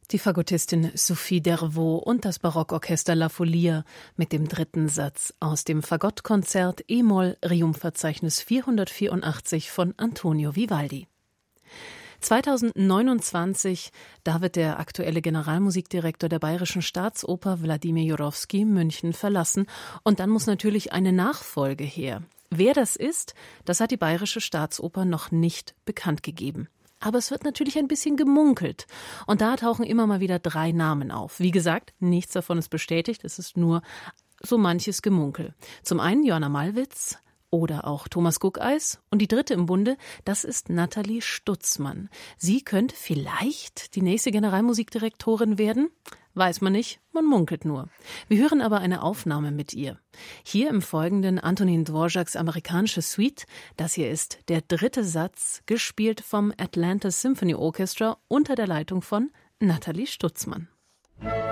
Die Fagottistin Sophie Dervaux und das Barockorchester La Folia mit dem dritten Satz aus dem Fagottkonzert E-Moll Regiumverzeichnis 484 von Antonio Vivaldi. 2029, da wird der aktuelle Generalmusikdirektor der Bayerischen Staatsoper Wladimir Jurowski München verlassen und dann muss natürlich eine Nachfolge her. Wer das ist, das hat die Bayerische Staatsoper noch nicht bekannt gegeben. Aber es wird natürlich ein bisschen gemunkelt. Und da tauchen immer mal wieder 3 Namen auf. Wie gesagt, nichts davon ist bestätigt, es ist nur so manches Gemunkel. Zum einen Joanna Malwitz oder auch Thomas Guckeis. Und die dritte im Bunde, das ist Nathalie Stutzmann. Sie könnte vielleicht die nächste Generalmusikdirektorin werden. Weiß man nicht, man munkelt nur. Wir hören aber eine Aufnahme mit ihr. Hier im Folgenden Antonin Dvořáks amerikanische Suite. Das hier ist der dritte Satz, gespielt vom Atlanta Symphony Orchestra unter der Leitung von Nathalie Stutzmann.